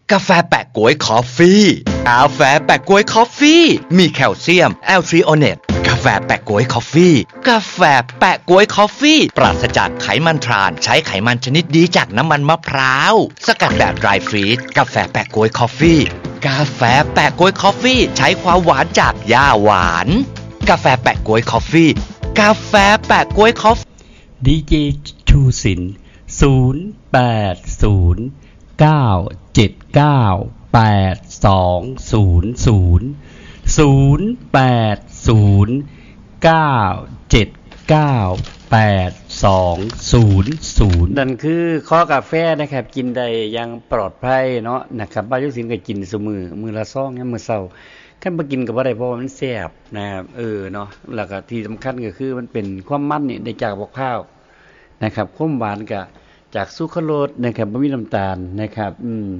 กาแฟแปะก๊วยคอฟฟี่กาแฟแปะก๊วยคอฟฟี่มีแคลเซียมแอลทริโอเนตกาแฟแปะก๊วยคอฟฟี่กาแฟแปะก๊วยคอฟฟี่ปราศจากไขมันทรานใช้ไขมันชนิดดีจากน้ำมันมะพร้าวสกัดแบบไดรฟรีซกาแฟแปะก๊วยคอฟฟี่กาแฟแปะก๊วยคอฟฟี่ใช้ความหวานจากหญ้าหวานกาแฟแปะก๊วยคอฟฟี่กาแฟแปะก๊วยคอฟดีเจชูศิลป์นั่นคือข้อกาแฟนะครับกินได้อย่างปลอดภัยเนาะนะครับบ้านยุศิลป์ก็กินซุมื้อละซองยามมื้อเช้าคันบ่กินก็บ่ได้เพราะว่ามันแซ่บนะครับเนาะแล้วก็ที่สำคัญก็คือมันเป็นความมันนี่ได้จากมะพร้าวนะครับความหวานก็จากสุคราโลสนะครับบ่มีน้ำตาลนะครับ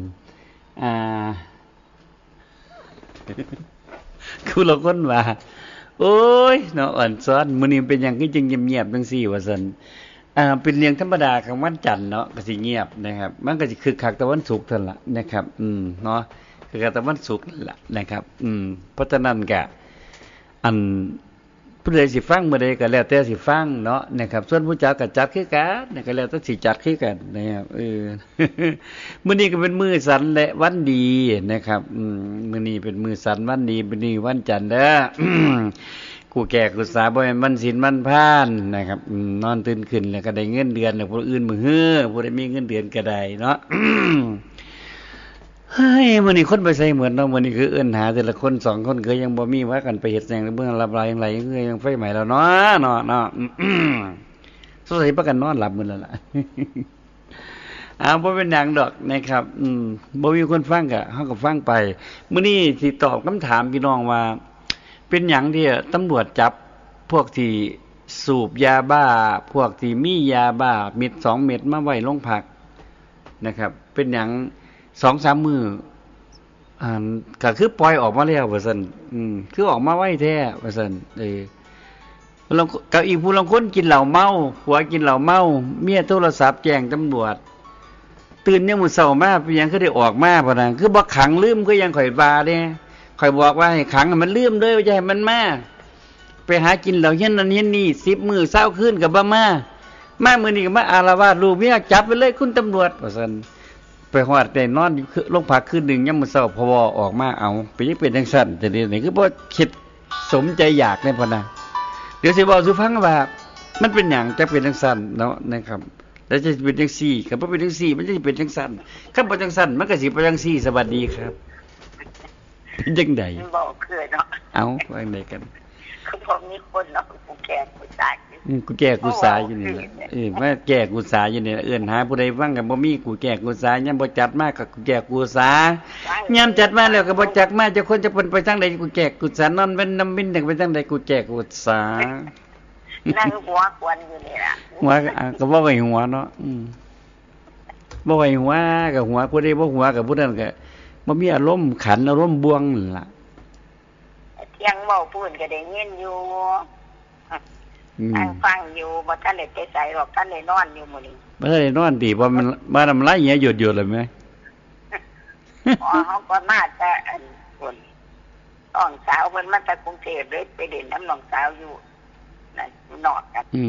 คือเราคนว่าโอ้ยเนาะอ่อนซ้อนมื้อนี้เป็นหยังคือจึงเงียบๆจังซี่ว่าซั่นเป็นเรื่องธรรมดาของวันจันทร์เนาะก็สิเงียบนะครับมันก็สิคึกคักแต่วันศุกร์เท่านั้นล่ะนะครับเนาะคือแต่วันศุกร์นั่นล่ะนะครับเพราะฉะนั้นก็อันผู้ใดสิฟังเมื่อใดก็แล้วแต่สิฟังเนาะนะครับส่วนผู้จัดก็จัดคือกันนะก็แล้วแต่สิจัดคือกันนะครับมื้อนี้ก็เป็นมื้อสันและวันดีนะครับมื้อนี้เป็นมื้อสันวันดีมื้อนี้วันจันทร์เด้อกูแก่กูสาบ่แม่นวันศีลวันพานนะครับนอนตื่นขึ้นแล้วก็ได้เงินเดือนแล้วผู้อื่นมื้อฮื้อผู้ใดมีเงินเดือนก็ได้เนาะเฮ้ยมื้อนี้คนไปใส่เหมือนเนาะมื้อนี้คือเอิ้นหาแต่ละคน2คนก็ยังบ่มีว่ากันไปเฮ็ดหยังเบิ่งรับรายจังไดคือยังไฟใหม่แล้วเนาะสงสัยประกันนอนหลับมื้อแล้วล่ะบ่เป็นหยังดอกนะครับบ่มีคนฟังก็เฮาก็ฟังไปมื้อนี้สิตอบคำถามพี่น้องว่าเป็นหยังที่ตำรวจจับพวกที่สูบยาบ้าพวกที่มียาบ้าเม็ด2เม็ดมาไว้โรงพักนะครับเป็นหยัง 2-3 มื้อก็คือปล่อยออกมาแล้วว่าซั่นคือออกมาไว้แท้ว่าซั่นลองกับอีกผู้ลางคนกินเหล้าเมาผัวกินเหล้าเมาเมียโทรศัพท์แจ้งตำรวจตื่นยามมื้อเช้ามาเป็นหยังคือได้ออกมาบ่นั่นคือบ่ขังลืมคือยังข่อยว่าเด้ข่อยบอกว่าให้ขังให้มันลืมเด้ออย่าให้มันมาไปหากินเหล้าเฮียนนั่นเฮียนนี่10มื้อ20คืนก็บ่มามื้อนี้ก็มาอาละวาดลูกเมียจับไปเลยคุณตำรวจว่าซั่นไปฮอดได้นอนอยู่โรงพักคืนนึงยามมื้อเช้าพวออกมาเอาเป็นจังเป็นจังซั่นแต่นี่คือบ่คิดสมใจอยากแน่พุ่นน่ะเดี๋ยวสิเว้าสู่ฟังว่ามันเป็นหยังจังเป็นจังซั่นเนาะนะครับแล้วจะเป็นจังซี่คันบ่เป็นจังซี่มันจะเป็นจังซั่นคันบ่จังซั่นมันก็สิเป็นจังซี่สวัสดีครับเป็นจังได๋บ่คือเนาะเอาว่าจังได๋กันคือพอมีคนเนาะกูแก่กูตายกูแก่กูสายอยู่นี่มาแก่กูสายอยู่นี่เอิ้นหาผู้ใดฟังก็บ่มีกูแก่กูสายยามบ่จัดมาก็กูแก่กูสายามจัดมาแล้วก็บ่จักมาจะคนจะเพิ่นไปทางใดกูแก่กูสานอนเป็นน้ำบินไปทางใดกูแก่กูสานั่งหัวควนอยู่นี่ล่ะหัวก็บ่ไว้หัวเนาะบ่ไว้หัวก็หัวผู้ใดบ่หัวก็ผู้นั้นก็บ่มีอารมณ์ขันอารมณ์บวงนั่นล่ะเที่ยงเว้าพูนก็ได้ยินอยู่นั่งฟังอยู่บ่ทันได้ไปไสหรอกทันได้นอนอยู่มื้อนี้บ่ได้นอนติบ่มันมาน้ำลายเหี่ยหยดๆเลยมั้ยเฮาก็มาแต่คนน้องสาวเพิ่นมาจากกรุงเทพเลยไปเล่นน้ำน้องสาวอยู่นั่นนอกกัน